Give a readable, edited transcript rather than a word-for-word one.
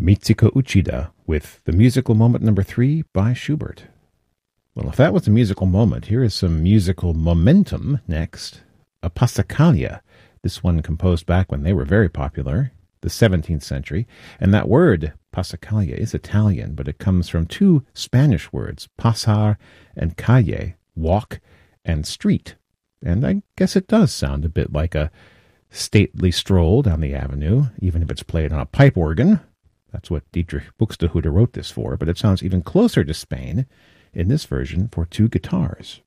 Mitsuko Uchida with the musical moment number 3 by Schubert. Well, if that was a musical moment, here is some musical momentum next. A Passacaglia, this one composed back when they were very popular, the 17th century. And that word, Passacaglia, is Italian, but it comes from two Spanish words, pasar and calle, walk and street. And I guess it does sound a bit like a stately stroll down the avenue, even if it's played on a pipe organ. That's what Dietrich Buxtehude wrote this for, but it sounds even closer to Spain in this version for two guitars.